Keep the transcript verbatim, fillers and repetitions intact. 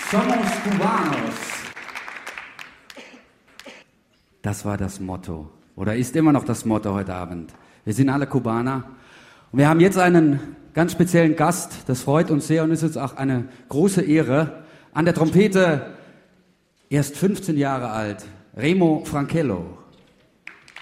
Somos Cubanos. Das war das Motto. Oder ist immer noch das Motto heute Abend. Wir sind alle Kubaner. Und wir haben jetzt einen ganz speziellen Gast. Das freut uns sehr und ist uns auch eine große Ehre. An der Trompete, erst fünfzehn Jahre alt, Remo Frankello.